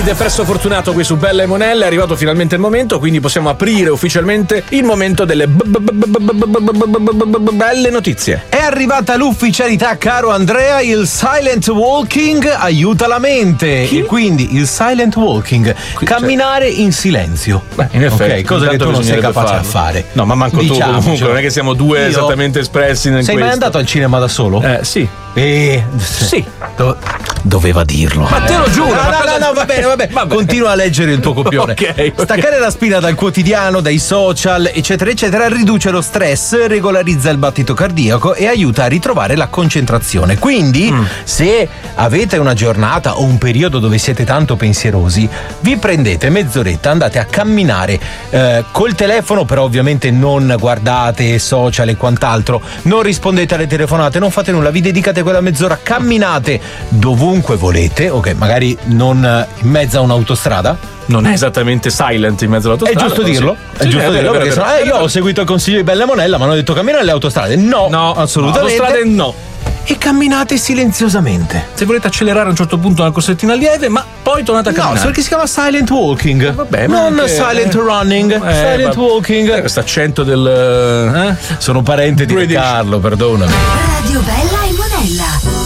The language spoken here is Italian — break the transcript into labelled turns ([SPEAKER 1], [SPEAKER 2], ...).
[SPEAKER 1] Davide Presso Fortunato qui su Bella e Monella. È arrivato finalmente il momento, quindi possiamo aprire ufficialmente il momento delle belle notizie.
[SPEAKER 2] È arrivata l'ufficialità, caro Andrea, il silent walking aiuta la mente. E quindi il silent walking, camminare in silenzio.
[SPEAKER 1] Beh, in effetti,
[SPEAKER 2] ok, cosa che tu non sei capace a fare.
[SPEAKER 1] No, ma manco tu comunque, non è che siamo due esattamente espressi nel
[SPEAKER 2] Sei mai andato al cinema da solo?
[SPEAKER 1] Sì.
[SPEAKER 2] Sì. Doveva dirlo.
[SPEAKER 1] Ma te lo giuro.
[SPEAKER 2] No, va bene. Continua a leggere il tuo copione.
[SPEAKER 1] Okay.
[SPEAKER 2] Staccare la spina dal quotidiano, dai social, eccetera, eccetera, riduce lo stress, regolarizza il battito cardiaco e aiuta a ritrovare la concentrazione. Quindi, se avete una giornata o un periodo dove siete tanto pensierosi, vi prendete mezz'oretta, andate a camminare col telefono, però ovviamente non guardate social e quant'altro, non rispondete alle telefonate, non fate nulla, vi dedicate quella mezz'ora, camminate dovunque volete, ok, magari non in mezzo a un'autostrada.
[SPEAKER 1] Non è esattamente silent in mezzo all'autostrada.
[SPEAKER 2] È giusto dirlo?
[SPEAKER 1] Sì, è giusto dirlo
[SPEAKER 2] perché sennò, io ho seguito il consiglio di Bella Monella, ma hanno detto cammina nelle autostrade. No, assolutamente.
[SPEAKER 1] Autostrade no.
[SPEAKER 2] E camminate silenziosamente.
[SPEAKER 1] Se volete accelerare a un certo punto una corsettina lieve, ma poi tornate a camminare.
[SPEAKER 2] No, perché si chiama silent walking.
[SPEAKER 1] Vabbè,
[SPEAKER 2] non silent running, silent walking.
[SPEAKER 1] Questo accento del
[SPEAKER 2] sono parente di Carlo, perdonami.
[SPEAKER 3] Radio Bella e